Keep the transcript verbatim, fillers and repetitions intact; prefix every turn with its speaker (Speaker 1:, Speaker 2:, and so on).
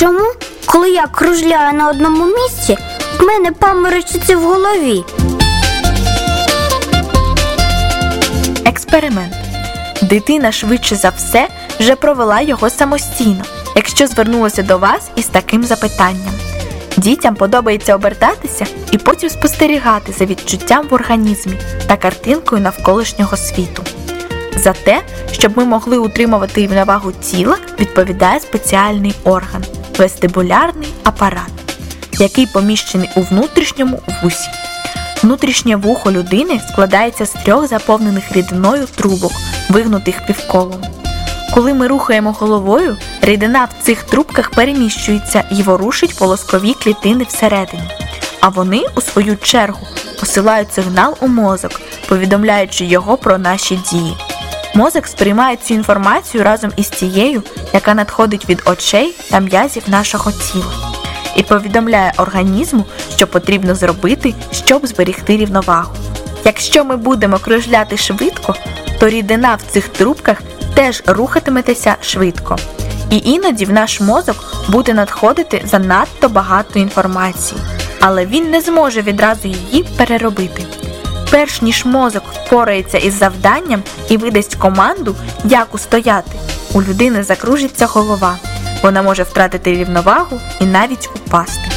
Speaker 1: чому, коли я кружляю на одному місці, в мене паморочиться в голові?
Speaker 2: Експеримент. Дитина швидше за все вже провела його самостійно, якщо звернулася до вас із таким запитанням. Дітям подобається обертатися і потім спостерігати за відчуттям в організмі та картинкою навколишнього світу. За те, щоб ми могли утримувати рівновагу тіла, відповідає спеціальний орган – вестибулярний апарат, який поміщений у внутрішньому вусі. Внутрішнє вухо людини складається з трьох заповнених рідиною трубок, вигнутих півколом. Коли ми рухаємо головою, рідина в цих трубках переміщується і ворушить волоскові клітини всередині. А вони, у свою чергу, посилають сигнал у мозок, повідомляючи його про наші дії. Мозок сприймає цю інформацію разом із тією, яка надходить від очей та м'язів нашого тіла, і повідомляє організму, що потрібно зробити, щоб зберегти рівновагу. Якщо ми будемо кружляти швидко, то рідина в цих трубках теж рухатиметься швидко. І іноді в наш мозок буде надходити занадто багато інформації, але він не зможе відразу її переробити. Перш ніж мозок впорається із завданням і видасть команду, як устояти, у людини закружиться голова. Вона може втратити рівновагу і навіть упасти.